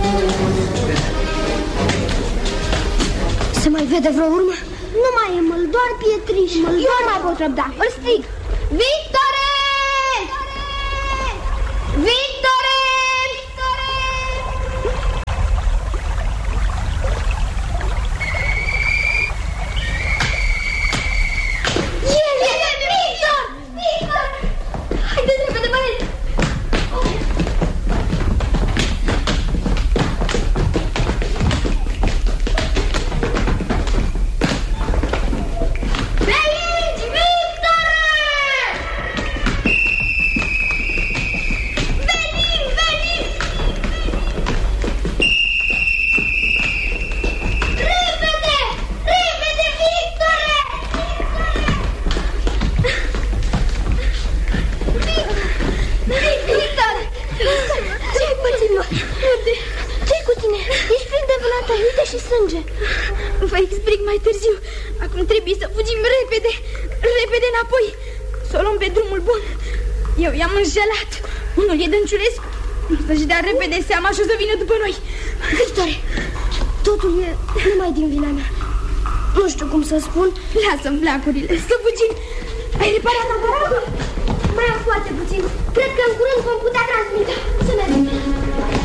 Se mai vede vreo urmă? Nu mai e măl, doar pietriși. Eu nu mai pot răbda. Îl strig. Victore! Victore! Vă explic mai târziu. Acum trebuie să fugim repede. Repede înapoi. Să o luăm pe drumul bun. Eu i-am înșelat. Unul e Dănciulescu. Să-și dea repede seama și o să vină după noi. Victore, totul e numai din vina mea. Nu știu cum să spun. Lasă-mi flacurile, să fugim. Ai reparat aparatul? Mai am foarte puțin. Cred că în curând vom putea transmite. Să mergem.